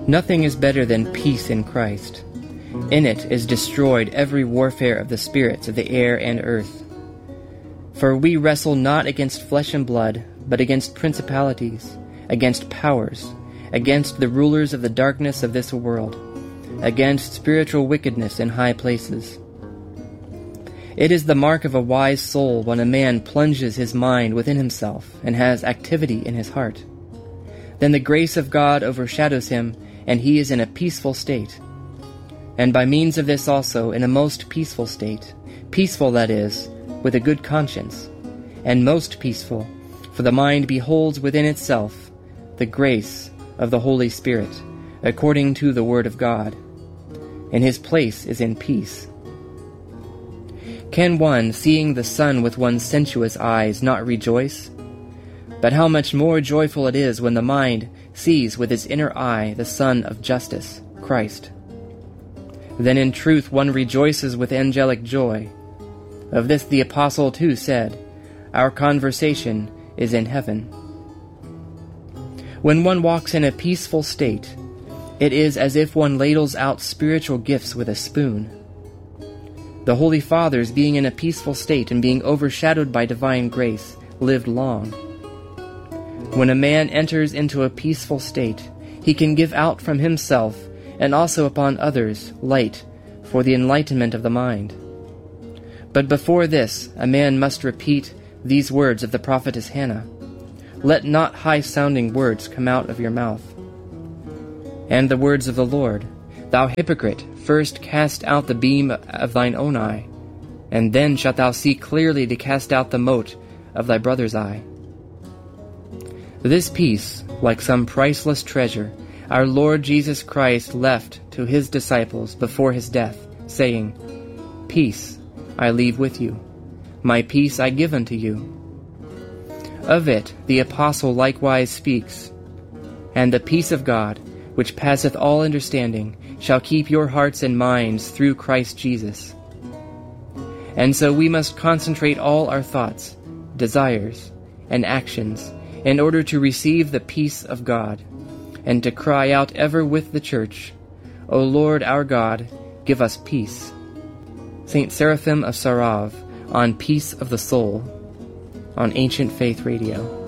Nothing is better than peace in Christ. In it is destroyed every warfare of the spirits of the air and earth. For we wrestle not against flesh and blood, but against principalities, against powers, against the rulers of the darkness of this world, against spiritual wickedness in high places. It is the mark of a wise soul when a man plunges his mind within himself and has activity in his heart. Then the grace of God overshadows him, and he is in a peaceful state. And by means of this also in a most peaceful state, peaceful, that is, with a good conscience, and most peaceful, for the mind beholds within itself the grace of the Holy Spirit, according to the word of God, and his place is in peace. Can one, seeing the sun with one's sensuous eyes, not rejoice? But how much more joyful it is when the mind sees with its inner eye the Son of Justice, Christ. Then in truth one rejoices with angelic joy. Of this the Apostle too said, "Our conversation is in heaven." When one walks in a peaceful state, it is as if one ladles out spiritual gifts with a spoon. The Holy Fathers, being in a peaceful state and being overshadowed by divine grace, lived long. When a man enters into a peaceful state, he can give out from himself and also upon others light for the enlightenment of the mind. But before this, a man must repeat these words of the prophetess Hannah, "Let not high-sounding words come out of your mouth." And the words of the Lord, "Thou hypocrite, first cast out the beam of thine own eye, and then shalt thou see clearly to cast out the mote of thy brother's eye." This peace, like some priceless treasure, our Lord Jesus Christ left to his disciples before his death, saying, "Peace I leave with you, my peace I give unto you." Of it the Apostle likewise speaks, "And the peace of God, which passeth all understanding, shall keep your hearts and minds through Christ Jesus." And so we must concentrate all our thoughts, desires, and actions in order to receive the peace of God, and to cry out ever with the Church, "O Lord our God, give us peace." St. Seraphim of Sarov on Peace of the Soul on Ancient Faith Radio.